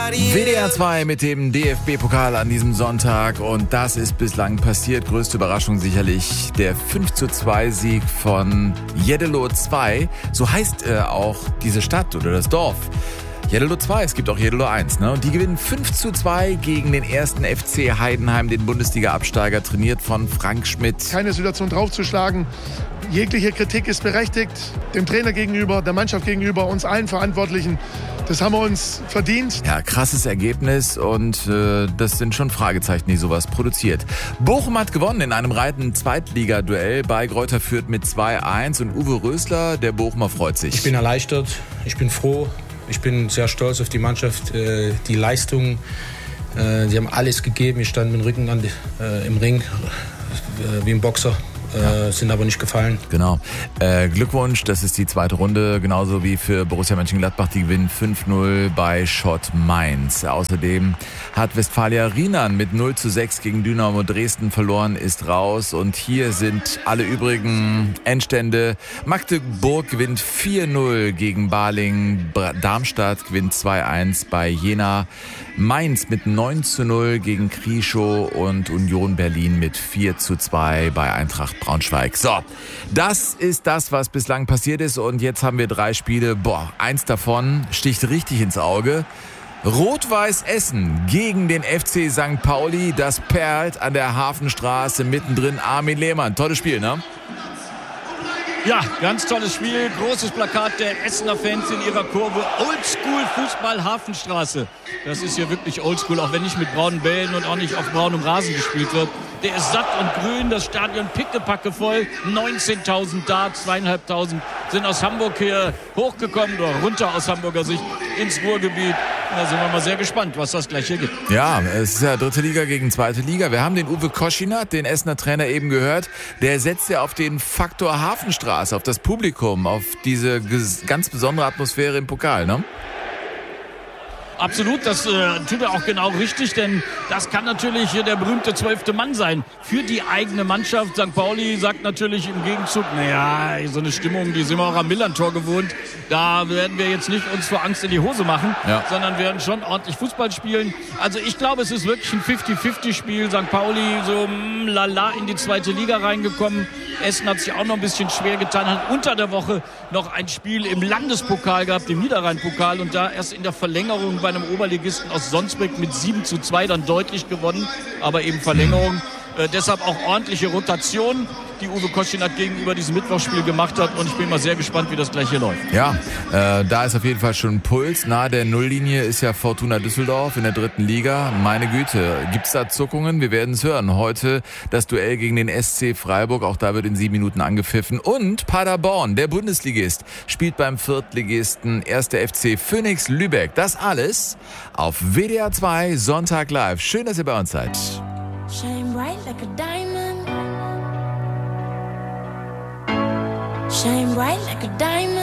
WDR 2 mit dem DFB-Pokal an diesem Sonntag und das ist bislang passiert. Größte Überraschung sicherlich der 5:2 von Jeddelo 2. So heißt auch diese Stadt oder das Dorf. Jeddelo 2, es gibt auch Jeddelo 1, ne? Und die gewinnen 5:2 gegen den ersten FC Heidenheim, den Bundesliga-Absteiger, trainiert von Frank Schmidt. Keine Situation draufzuschlagen. Jegliche Kritik ist berechtigt, dem Trainer gegenüber, der Mannschaft gegenüber, uns allen Verantwortlichen. Das haben wir uns verdient. Ja, krasses Ergebnis und das sind schon Fragezeichen, die sowas produziert. Bochum hat gewonnen in einem reinen Zweitligaduell bei Greuther Fürth mit 2:1 und Uwe Rösler, der Bochumer, freut sich. Ich bin erleichtert, ich bin froh, ich bin sehr stolz auf die Mannschaft, die Leistung. Sie haben alles gegeben, ich stand mit dem Rücken im Ring wie ein Boxer. Sind aber nicht gefallen. Genau. Glückwunsch, das ist die zweite Runde, genauso wie für Borussia Mönchengladbach. Die gewinnen 5:0 bei Schott Mainz. Außerdem hat Westfalia Riemann mit 0:6 gegen Dynamo Dresden verloren, ist raus. Und hier sind alle übrigen Endstände. Magdeburg gewinnt 4:0 gegen Baling. Darmstadt gewinnt 2:1 bei Jena. Mainz mit 9:0 gegen Krieschow und Union Berlin mit 4:2 bei Eintracht Braunschweig. So, das ist das, was bislang passiert ist und jetzt haben wir 3 Spiele. Eins davon sticht richtig ins Auge. Rot-Weiß Essen gegen den FC St. Pauli. Das perlt an der Hafenstraße mittendrin. Armin Lehmann, tolles Spiel, ne? Ja, ganz tolles Spiel. Großes Plakat der Essener Fans in ihrer Kurve. Oldschool Fußball Hafenstraße. Das ist hier wirklich oldschool, auch wenn nicht mit braunen Bällen und auch nicht auf braunem Rasen gespielt wird. Der ist satt und grün, das Stadion pickepacke voll. 19.000 da, 2.500 sind aus Hamburg hier hochgekommen oder runter aus Hamburger Sicht ins Ruhrgebiet. Da sind wir mal sehr gespannt, was das gleich hier gibt. Ja, es ist ja dritte Liga gegen zweite Liga. Wir haben den Uwe Koschinat, den Essener Trainer, eben gehört. Der setzt ja auf den Faktor Hafenstraße, auf das Publikum, auf diese ganz besondere Atmosphäre im Pokal, ne? Absolut, das tut er auch genau richtig, denn das kann natürlich der berühmte 12. Mann sein für die eigene Mannschaft. St. Pauli sagt natürlich im Gegenzug, naja, so eine Stimmung, die sind wir auch am Millern-Tor gewohnt. Da werden wir jetzt nicht uns vor Angst in die Hose machen, sondern werden schon ordentlich Fußball spielen. Also ich glaube, es ist wirklich ein 50-50-Spiel. St. Pauli so lala in die zweite Liga reingekommen. Essen hat sich auch noch ein bisschen schwer getan, hat unter der Woche noch ein Spiel im Landespokal gehabt, im Niederrhein-Pokal, und da erst in der Verlängerung bei einem Oberligisten aus Sonsbeck mit 7:2 dann deutlich gewonnen, aber eben Verlängerung. Deshalb auch ordentliche Rotation, die Uwe Koschinat gegenüber diesem Mittwochsspiel gemacht hat, und ich bin mal sehr gespannt, wie das gleich hier läuft. Ja, da ist auf jeden Fall schon ein Puls. Nahe der Nulllinie ist ja Fortuna Düsseldorf in der dritten Liga. Meine Güte, gibt's da Zuckungen? Wir werden es hören. Heute das Duell gegen den SC Freiburg, auch da wird in 7 Minuten angepfiffen. Und Paderborn, der Bundesligist, spielt beim Viertligisten 1. FC Phoenix Lübeck. Das alles auf WDR 2 Sonntag live. Schön, dass ihr bei uns seid. Shine bright like a diamond. Shine bright like a diamond.